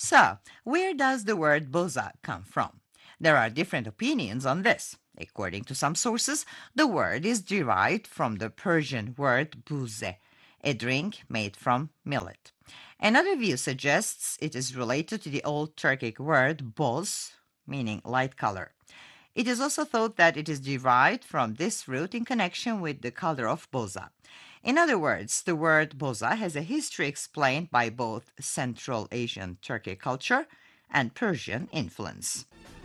So, where does the word boza come from? There are different opinions on this. According to some sources, the word is derived from the Persian word buze, a drink made from millet. Another view suggests it is related to the Old Turkic word boz, meaning light color. It is also thought that it is derived from this root in connection with the color of boza. In other words, the word boza has a history explained by both Central Asian Turkic culture and Persian influence.